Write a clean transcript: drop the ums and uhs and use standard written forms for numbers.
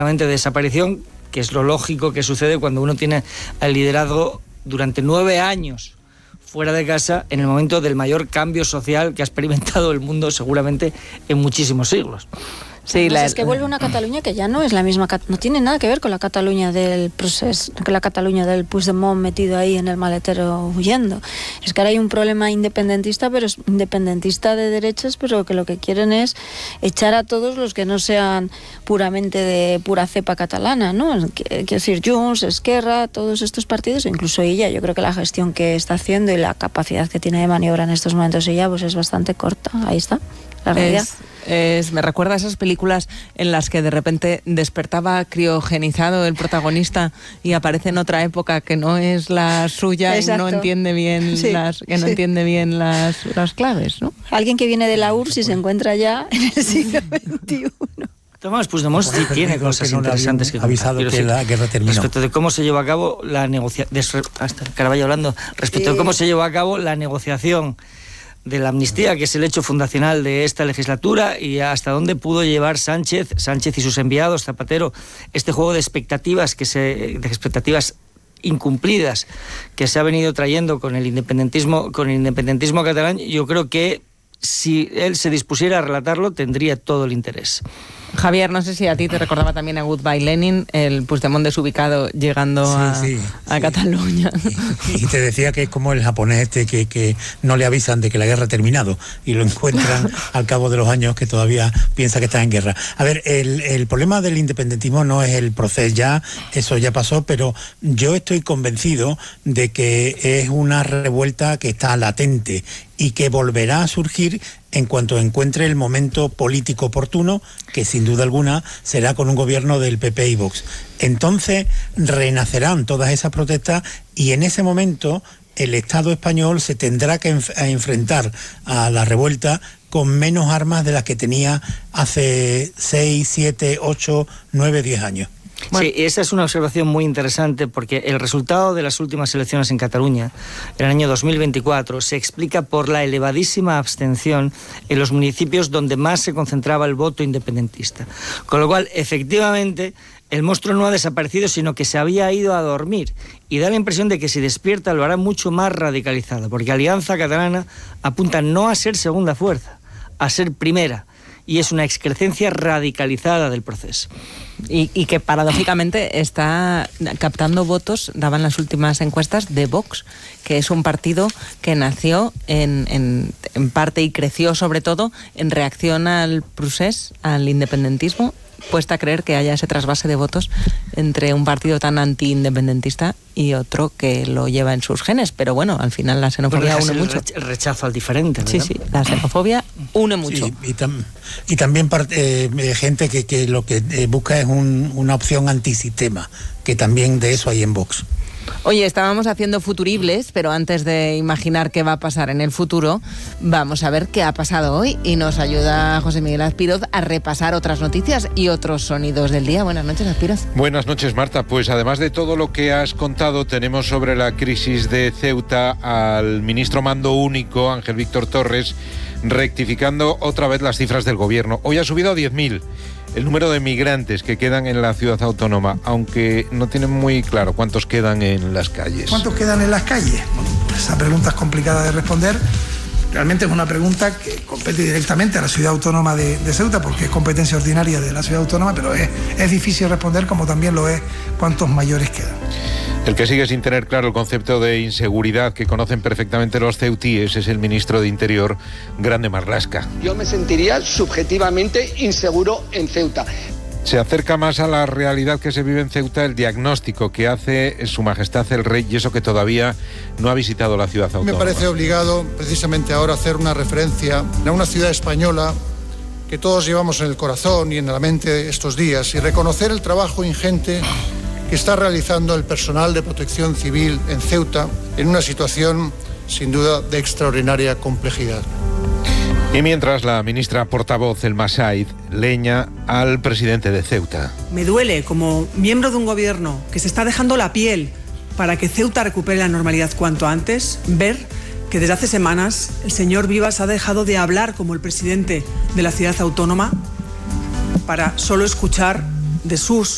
de desaparición, que es lo lógico que sucede cuando uno tiene el liderazgo durante 9 años fuera de casa, en el momento del mayor cambio social que ha experimentado el mundo seguramente en muchísimos siglos. Sí, es que vuelve una Cataluña que ya no es la misma, no tiene nada que ver con la Cataluña del proceso, con la Cataluña del Puigdemont metido ahí en el maletero huyendo. Es que ahora hay un problema independentista, pero es independentista de derechas, pero que lo que quieren es echar a todos los que no sean puramente de pura cepa catalana, ¿no? Quiero decir, Junts, Esquerra, todos estos partidos, incluso ella, yo creo que la gestión que está haciendo y la capacidad que tiene de maniobra en estos momentos ella, pues es bastante corta. Ahí está la realidad. Me recuerda a esas películas en las que de repente despertaba criogenizado el protagonista y aparece en otra época que no es la suya. Exacto. Y no entiende bien entiende bien las claves, ¿no? Alguien que viene de la URSS y se encuentra ya en el siglo XXI. Tomás Puigdemont sí tiene cosas interesantes que contar. Avisado que la guerra terminó. Respecto de cómo se llevó a cabo la negociación, hasta Carballo hablando, respecto de cómo se llevó a cabo la negociación de la amnistía, que es el hecho fundacional de esta legislatura, y hasta dónde pudo llevar Sánchez y sus enviados, Zapatero, este juego de expectativas incumplidas que se ha venido trayendo con el independentismo catalán. Yo creo que si él se dispusiera a relatarlo, tendría todo el interés. Javier, no sé si a ti te recordaba también a Goodbye Lenin, el Puigdemont desubicado llegando a Cataluña. Y te decía que es como el japonés que no le avisan de que la guerra ha terminado y lo encuentran al cabo de los años que todavía piensa que está en guerra. A ver, el problema del independentismo no es el proceso, eso ya pasó, pero yo estoy convencido de que es una revuelta que está latente y que volverá a surgir en cuanto encuentre el momento político oportuno, que sin duda alguna será con un gobierno del PP y Vox. Entonces renacerán todas esas protestas y en ese momento el Estado español se tendrá que enfrentar a la revuelta con menos armas de las que tenía hace 6, 7, 8, 9, 10 años. Bueno. Sí, esa es una observación muy interesante, porque el resultado de las últimas elecciones en Cataluña, en el año 2024, se explica por la elevadísima abstención en los municipios donde más se concentraba el voto independentista. Con lo cual, efectivamente, el monstruo no ha desaparecido, sino que se había ido a dormir. Y da la impresión de que si despierta lo hará mucho más radicalizado, porque Alianza Catalana apunta no a ser segunda fuerza, a ser primera. Y es una excrecencia radicalizada del proceso. Y que paradójicamente está captando votos, daban las últimas encuestas, de Vox, que es un partido que nació en parte y creció sobre todo en reacción al procés, al independentismo. Cuesta creer que haya ese trasvase de votos entre un partido tan anti-independentista y otro que lo lleva en sus genes. Pero bueno, al final la xenofobia une mucho. El rechazo al diferente, ¿verdad? Sí, la xenofobia une mucho. Sí, y también gente que lo que busca es una opción antisistema, que también de eso hay en Vox. Oye, estábamos haciendo futuribles, pero antes de imaginar qué va a pasar en el futuro, vamos a ver qué ha pasado hoy, y nos ayuda José Miguel Azpiroz a repasar otras noticias y otros sonidos del día. Buenas noches, Azpiroz. Buenas noches, Marta. Pues además de todo lo que has contado, tenemos sobre la crisis de Ceuta al ministro mando único, Ángel Víctor Torres, rectificando otra vez las cifras del gobierno. Hoy ha subido a 10.000. El número de migrantes que quedan en la ciudad autónoma, aunque no tienen muy claro cuántos quedan en las calles. ¿Cuántos quedan en las calles? Bueno, pues esa pregunta es complicada de responder. Realmente es una pregunta que compete directamente a la ciudad autónoma de Ceuta, porque es competencia ordinaria de la ciudad autónoma, pero es difícil responder, como también lo es cuántos mayores quedan. El que sigue sin tener claro el concepto de inseguridad que conocen perfectamente los ceutíes es el ministro de Interior, Grande Marlaska. Yo me sentiría subjetivamente inseguro en Ceuta. Se acerca más a la realidad que se vive en Ceuta el diagnóstico que hace Su Majestad el Rey, y eso que todavía no ha visitado la ciudad autónoma. Me parece obligado precisamente ahora hacer una referencia a una ciudad española que todos llevamos en el corazón y en la mente estos días, y reconocer el trabajo ingente que está realizando el personal de protección civil en Ceuta en una situación sin duda de extraordinaria complejidad. Y mientras, la ministra portavoz, Elma Said, leña al presidente de Ceuta. Me duele, como miembro de un gobierno que se está dejando la piel para que Ceuta recupere la normalidad cuanto antes, ver que desde hace semanas el señor Vivas ha dejado de hablar como el presidente de la ciudad autónoma para solo escuchar de sus